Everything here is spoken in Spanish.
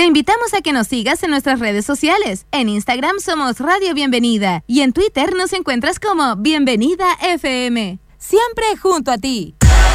invitamos a que nos sigas en nuestras redes sociales. En Instagram somos Radio Bienvenida y en Twitter nos encuentras como Bienvenida FM. Siempre junto a ti.